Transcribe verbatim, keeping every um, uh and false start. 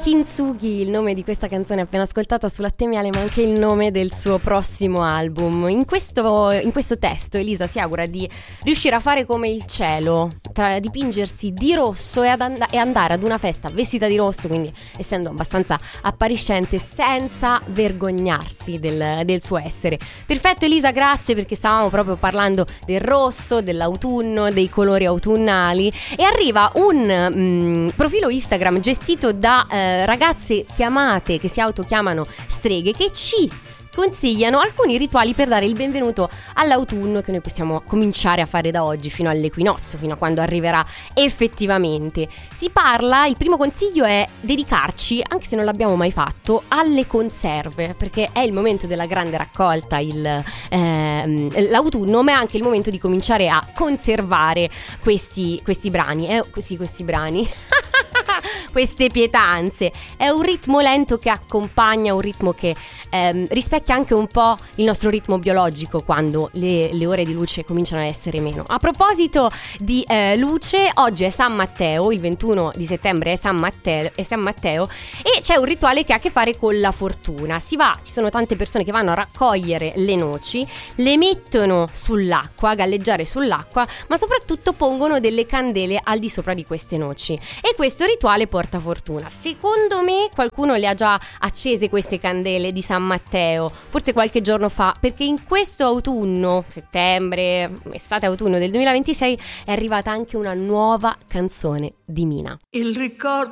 Kintsugi, il nome di questa canzone appena ascoltata sulla Temiale, ma anche il nome del suo prossimo album. In questo, in questo testo Elisa si augura di riuscire a fare come il cielo, tra dipingersi di rosso e, ad and- e andare ad una festa vestita di rosso, quindi essendo abbastanza appariscente, senza vergognarsi del, del suo essere. Perfetto Elisa, grazie, perché stavamo proprio parlando del rosso, dell'autunno, dei colori autunnali, e arriva un mm, profilo Instagram gestito da eh, ragazze chiamate, che si autochiamano streghe, che ci consigliano alcuni rituali per dare il benvenuto all'autunno, che noi possiamo cominciare a fare da oggi fino all'equinozio, fino a quando arriverà effettivamente. Si parla, il primo consiglio è dedicarci, anche se non l'abbiamo mai fatto, alle conserve, perché è il momento della grande raccolta, il, ehm, l'autunno, ma è anche il momento di cominciare a conservare questi, questi brani, eh, sì, questi brani queste pietanze. È un ritmo lento che accompagna, un ritmo che ehm, rispecchia anche un po' il nostro ritmo biologico quando le, le ore di luce cominciano a essere meno. A proposito di eh, luce, oggi è San Matteo, il ventuno di settembre è San Matteo, è San Matteo, e c'è un rituale che ha a che fare con la fortuna. Si va, ci sono tante persone che vanno a raccogliere le noci, le mettono sull'acqua, a galleggiare sull'acqua, ma soprattutto pongono delle candele al di sopra di queste noci, e questo rituale porta fortuna. Secondo me qualcuno le ha già accese queste candele di San Matteo, forse qualche giorno fa, perché in questo autunno, settembre, estate-autunno del duemilaventisei, è arrivata anche una nuova canzone di Mina. Il ricordo